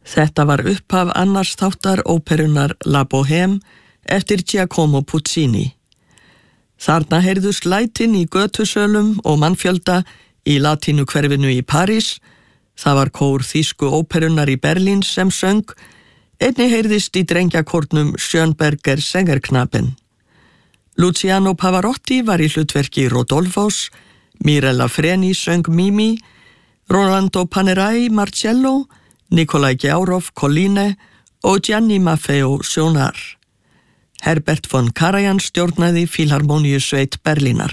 Þetta var upphaf annars þáttar óperunnar La Bohème eftir Giacomo Puccini. Þarna heyrðust lætin í götusölum og mannfjölda í latínukverfinu í París. Það var kór þýsku óperunnar í Berlín sem söng. Einnig heyrðist í drengjakórnum Schönberger Sängerknaben. Luciano Pavarotti var í hlutverki Rodolfos, Mirella Freni söng Mimi, Rolando Panerai Marcello, Nikolai Gjaurov Colline og Gianni Maffeo Sjónar. Herbert von Karajan stjórnaði Filharmoniusveit Berlínar.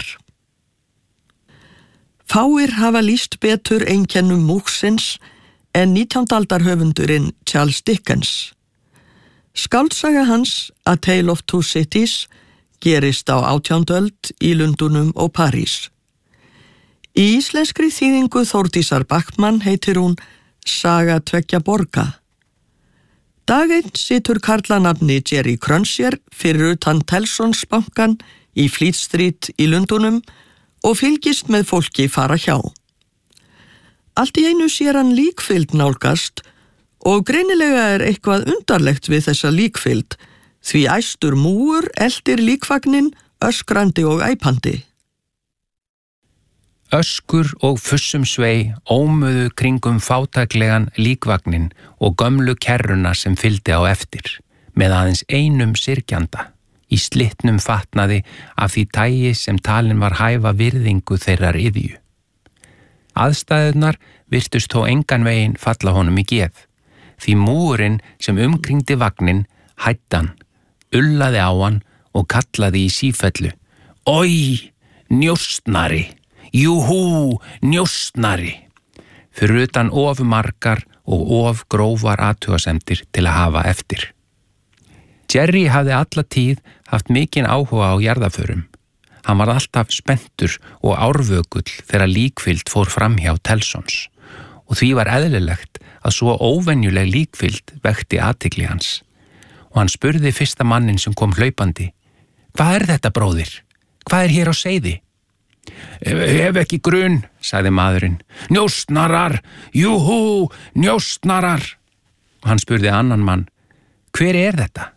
Fáir hafa lýst betur einkennum múksins en 19. aldar höfundurinn Charles Dickens. Skáldsaga hans, A Tale of Two Cities, gerist á 18. öld í Lundúnum og París. Í íslenskri þýðingu Þórdísar Backman heitir hún Saga tveggja borga. Dag einn situr karlanafni Jerry Cruncher fyrir utan Telsons bankan í Fleet Street í Lundúnum og fylgist með fólki fara hjá. Allt í einu sér hann líkfylgd nálgast og greinilega er eitthvað undarlegt við þessa líkfylgd því æstur múgur eldir líkvagnin öskrandi og æpandi. Öskur og fussum svei ómuðu kringum fátæklegan líkvagnin og gömlu kerruna sem fylgdi á eftir, með aðeins einum syrgjanda, í slitnum fatnaði af því tagi sem talin var hæfa virðingu þeirrar iðju. Aðstæðurnar virtust þó engan veginn falla honum í geð, því múgurinn sem umkringdi vagnin hætti hann, ullaði á hann og kallaði í sífellu: Oj, njóstnari! Júhú, njóstnari! Fyrir utan of margar og of grófar athugasemdir til að hafa eftir. Jerry hafði alla tíð haft mikinn áhuga á jarðaförum. Hann var alltaf spenntur og árvökull þegar líkfylgd fór fram hjá Telsons og því var eðlilegt að svo óvenjuleg líkfylgd vekti athygli hans. Og hann spurði fyrsta mannin sem kom hlaupandi: Hvað er þetta, bróðir? Hvað er hér á seiði? Hef ekki grun, sagði maðurinn. Njóstnarar, júhú, njóstnarar. Og hann spurði annan mann: Hver er þetta?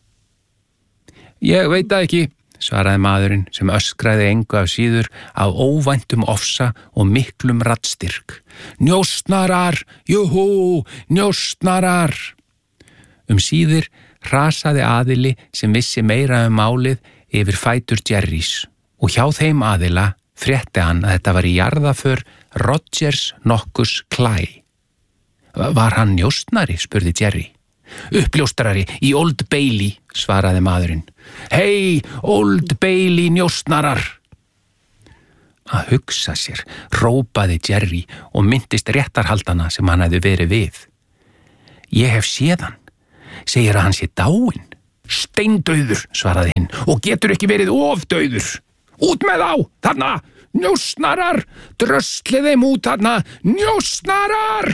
Ég veit það ekki, svaraði maðurinn sem öskraði engu af síður af óvæntum ofsa og miklum raddstyrk. Njóstnarar, júhú, njóstnarar. Síðir hrasaði aðili sem vissi meira málið yfir fætur Jerrys og hjá þeim aðila frétti hann að þetta var í jarðaför Rogers nokkus Cly. Var hann njóstnari, spurði Jerry. Uppljóstrari í Old Bailey, svaraði maðurinn. Hei, Old Bailey njóstnarar! Að hugsa sér, rópaði Jerry og minntist réttarhaldana sem hann hefði verið við. Ég hef séð hann. Segir að hann sé dáinn. Steindauður, svaraði hinn, og getur ekki verið ofdauður. Út með þá, þarna, njóstnarar, dröslið þeim út þarna, njóstnarar!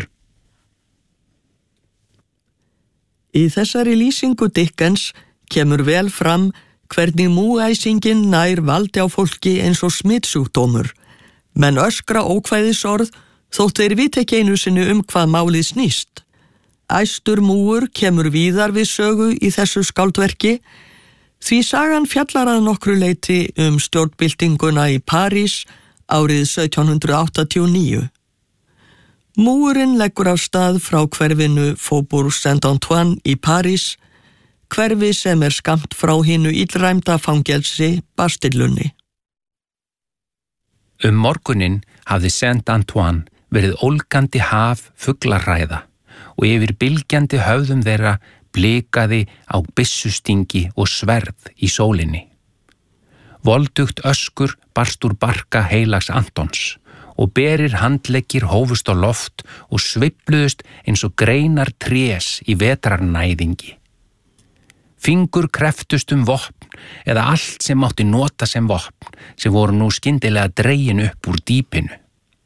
Í þessari lýsingu Dickens kemur vel fram hvernig múgæsingin nær valdi á fólki eins og smitsjúkdómur, menn öskra ókvæðisorð þótt þeir vita ekki einu sinni hvað málið snýst. Æstur múgur kemur víðar við sögu í þessu skáldverki, því sagan fjallar að nokkru leyti stjórnbyltinguna í París árið 1789. Múgurinn leggur af stað frá hverfinu Faubourg Saint-Antoine í París, hverfi sem er skammt frá hinu illræmda fangelsi Bastillunni. Morguninn hafði Saint-Antoine verið ólgandi haf fuglaræða og yfir bylgjandi höfðum þeirra blikaði á byssustingi og sverð í sólinni. Voldugt öskur barst úr barka heilags Antons og berir handleggir hófust á loft og sveifluðust eins og greinar trés í vetrarnæðingi. Fingur kreftust vopn eða allt sem mátti nota sem vopn sem voru nú skyndilega dregin upp úr dýpinu.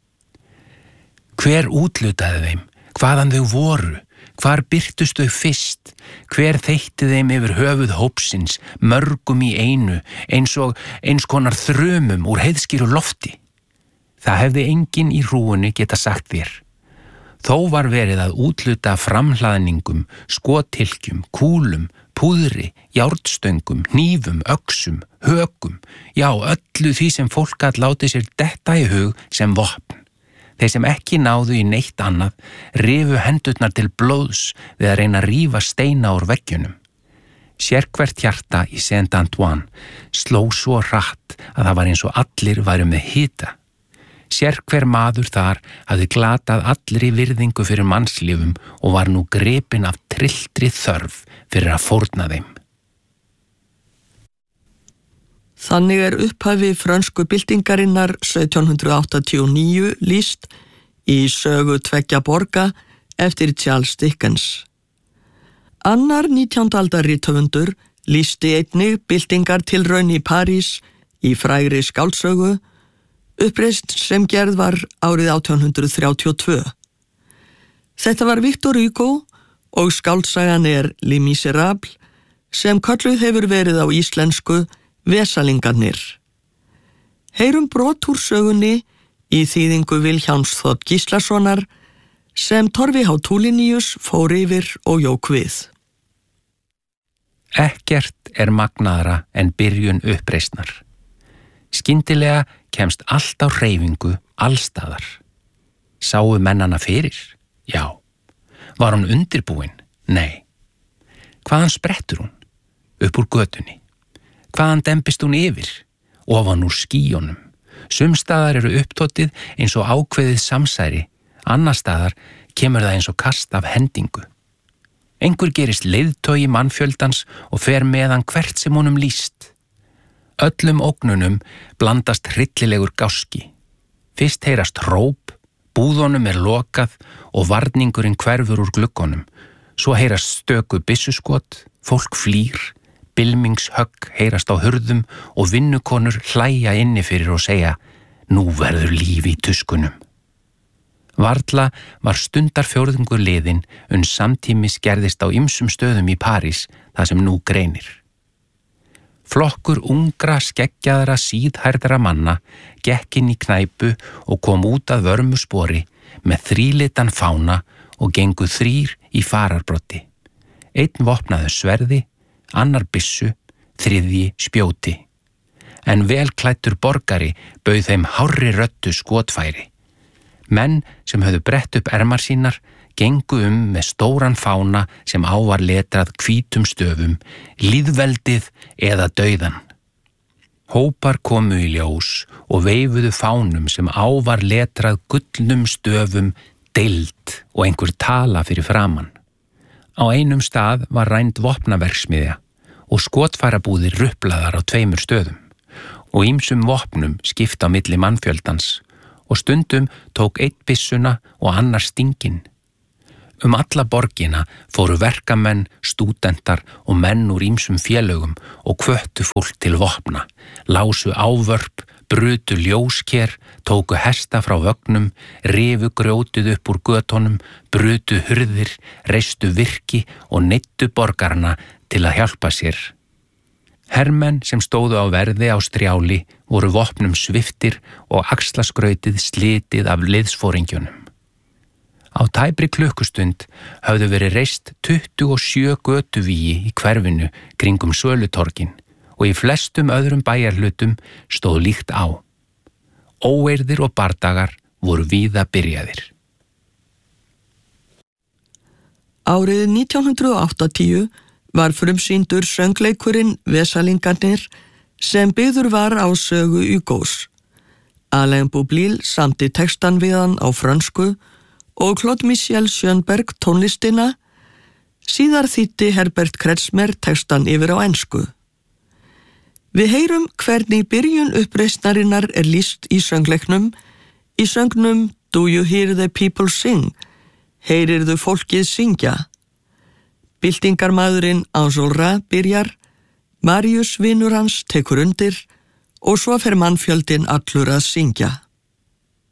Hver útlutaði þeim? Hvaðan þau voru? Hvar birtust þau fyrst? Hver þeytti þeim yfir höfuð hópsins, mörgum í einu, eins konar þrumum úr heiðskíru lofti? Það hefði enginn í hrúgunni geta sagt þér. Þó var verið að útluta framhlaðningum, skothylkjum, kúlum, púðri, járnstöngum, hnífum, öxum, hökum, já, öllu því sem fólk gat látið sér detta í hug sem vopn. Þeir sem ekki náðu í neitt annað rifu hendurnar til blóðs við að reyna að rífa steina úr veggjunum. Sérhvert hjarta í Saint-Antoine sló svo hratt að það var eins og allir væru með hita. Sérhver maður þar hafði glatað allri virðingu fyrir mannslífum og var nú gripinn af trylltri þörf fyrir að fórna þeim. Þannig er upphafi frönsku byltingarinnar 1789 lýst í sögu tveggja borga eftir Charles Dickens. Annar 19. aldar rithöfundur lýsti einnig byltingartilraun í París í frægri skáldsögu, uppreist sem gerð var árið 1832. Þetta var Victor Hugo og skáldsagan er Les Misérables sem kölluð hefur verið á íslensku Vesalingarnir. Heyrum brot úr sögunni í þýðingu Vilhjálms Þ. Gíslasonar sem Torfi H. Tulinius fór yfir og jók við. Ekkert er magnaðra en byrjun uppreisnar. Skyndilega kemst allt á hreyfingu allstaðar. Sáu mennana fyrir? Já. Var hún undirbúin? Nei. Hvaðan sprettur hún? Upp úr götunni. Hvaðan dembist hún yfir? Ofan úr skýjónum. Sumstaðar eru upptótið eins og ákveðið samsæri, annars staðar kemur það eins og kast af hendingu. Einhver gerist leiðtogi mannfjöldans og fer með hann hvert sem honum lýst. Öllum ógnunum blandast hryllilegur gáski. Fyrst heyrast hróp, búðunum er lokað og varningurinn hverfur úr gluggunum. Svo heyrast stöku byssuskot, fólk flýr, bylmingshögg heyrast á hurðum og vinnukonur hlæja inni fyrir og segja: nú verður líf í tuskunum. Varla var stundarfjórðungur liðinn samtímis gerðist á ýmsum stöðum í París þar sem nú greinir. Flokkur ungra skeggjaðra síðhærðra manna gekk inn í knæpu og kom út að vörmu spori með þrílitan fána og gengu 3 í fararbroddi. Einn vopnaður sverði, annar byssu, 3. spjóti. En velklæddur borgari bauð þeim hárri röddu skotfæri. Menn sem höfðu brett upp ermar sínar gengu með stóran fána sem á var letrað hvítum stöfum, lýðveldið eða dauðan. Hópar komu í ljós og veifuðu fánum sem á var letrað gullnum stöfum, deild og einhver tala fyrir framan. Á einum stað var rænd vopnaverksmiðja og skotfærabúðir ruplaðar á 2 stöðum og ýmsum vopnum skipt á milli mannfjöldans og stundum tók einn byssuna og annar stinginn. Alla borgina fóru verkamenn, stúdentar og menn úr ýmsum félögum og hvöttu fólk til vopna, lásu ávörp, brutu ljósker, tóku hesta frá vögnum, rifu grjótið upp úr götunum, brutu hurðir, reistu virki og neyddu borgarna til að hjálpa sér. Hermenn sem stóðu á verði á strjáli voru vopnum sviptir og axlaskrautið slitið af liðsforingjónum. Á tæpri klukkustund höfðu verið reist 27 götuvígi í hverfinu kringum Sölutorgin og í flestum öðrum bæjarhlutum stóð líkt á. Óeirðir og bardagar voru víða byrjaðir. Árið 1980 var frumsýndur söngleikurinn Vesalingarnir sem byggður var á sögu Hugos. Alain Boublil samdi textan við hann á frönsku og Claude Michel Schönberg tónlistina, síðar þýddi Herbert Kretzmer textan yfir á ensku. Við heyrum hvernig byrjun uppreisnarinnar er lýst í söngleiknum, í söngnum Do you hear the people sing? Heyrirðu fólkið syngja? Byltingarmaðurinn Enjolras byrjar, Marius vinur hans tekur undir og svo fer mannfjöldinn allur að syngja.